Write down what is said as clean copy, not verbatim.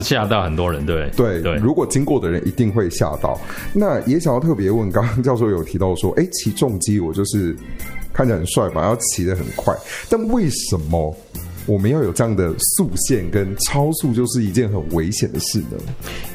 吓到很多人，对， 如果经过的人一定会吓到。那也想要特别问，刚刚教授有提到说，骑重机我就是看起来很帅嘛，要骑得很快，但为什么我们要有这样的速限跟超速就是一件很危险的事呢？